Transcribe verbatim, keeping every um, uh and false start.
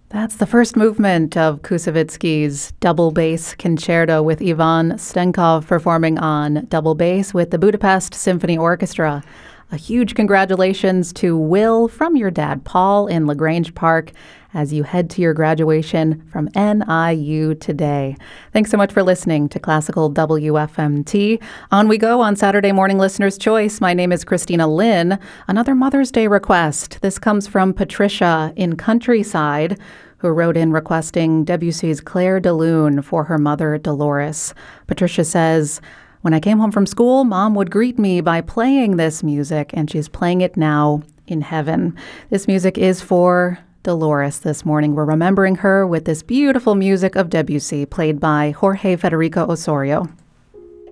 That's the first movement of Koussevitzky's double bass concerto with Ivan Stenkov performing on double bass with the Budapest Symphony Orchestra. A huge congratulations to Will from your dad, Paul, in LaGrange Park as you head to your graduation from N I U today. Thanks so much for listening to Classical W F M T. On we go on Saturday Morning Listener's Choice. My name is Christina Lynn. Another Mother's Day request. This comes from Patricia in Countryside, who wrote in requesting Debussy's Clair de Lune for her mother, Dolores. Patricia says, "When I came home from school, Mom would greet me by playing this music, and she's playing it now in heaven." This music is for Dolores this morning. We're remembering her with this beautiful music of Debussy, played by Jorge Federico Osorio.